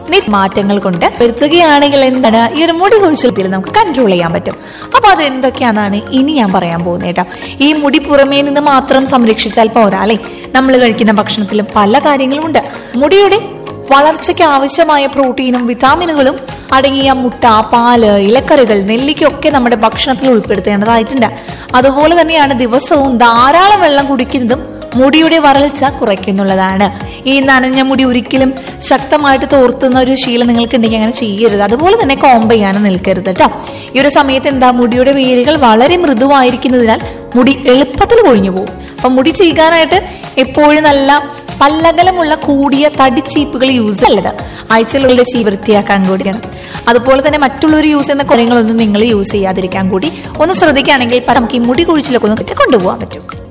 മാറ്റങ്ങൾ കൊണ്ട് വരുത്തുകയാണെങ്കിൽ എന്താണ് ഈ ഒരു മുടി കൊഴിച്ചിൽ നമുക്ക് കൺട്രോൾ ചെയ്യാൻ പറ്റും. അപ്പൊ അത് എന്തൊക്കെയാണെന്നാണ് ഇനി ഞാൻ പറയാൻ പോകുന്നത് കേട്ടോ. ഈ മുടി പുറമേ നിന്ന് മാത്രം സംരക്ഷിച്ചാൽ പോരാ അല്ലെ, നമ്മൾ കഴിക്കുന്ന ഭക്ഷണത്തിലും പല കാര്യങ്ങളും ഉണ്ട്. മുടിയുടെ വളർച്ചയ്ക്ക് ആവശ്യമായ പ്രോട്ടീനും വിറ്റാമിനുകളും അടങ്ങിയ മുട്ട, പാല്, ഇലക്കറികൾ, നെല്ലിക്കൊക്കെ നമ്മുടെ ഭക്ഷണത്തിൽ ഉൾപ്പെടുത്തേണ്ടതായിട്ടുണ്ട്. അതുപോലെ തന്നെയാണ് ദിവസവും ധാരാളം വെള്ളം കുടിക്കുന്നതും മുടിയുടെ വരൾച്ച കുറയ്ക്കുന്നുള്ളതാണ്. ഈ നനഞ്ഞ മുടി ഒരിക്കലും ശക്തമായിട്ട് തോർത്തുന്ന ഒരു ശീലം നിങ്ങൾക്ക് ഉണ്ടെങ്കിൽ അങ്ങനെ ചെയ്യരുത്. അതുപോലെ തന്നെ കോംബ് ചെയ്യാനും നിൽക്കരുത് കേട്ടോ. ഈ ഒരു സമയത്ത് എന്താ, മുടിയുടെ വേരുകൾ വളരെ മൃദുവായിരിക്കുന്നതിനാൽ മുടി എളുപ്പത്തിൽ കൊഴിഞ്ഞു പോകും. അപ്പൊ മുടി ചീകാനായിട്ട് എപ്പോഴും നല്ല പല്ലകലമുള്ള കൂടിയ തടിച്ചീപ്പുകൾ യൂസ് ചെയ്യരുത്. ആഴ്ചകളുടെ ചീ വൃത്തിയാക്കാൻ കൂടിയാണ്. അതുപോലെ തന്നെ മറ്റുള്ളവർ യൂസ് ചെയ്യുന്ന കാര്യങ്ങളൊന്നും നിങ്ങൾ യൂസ് ചെയ്യാതിരിക്കാൻ കൂടി ഒന്ന് ശ്രദ്ധിക്കുകയാണെങ്കിൽ നമുക്ക് ഈ മുടി കൊഴിച്ചിലൊക്കെ ഒന്ന് കൊണ്ടുപോകാൻ പറ്റും.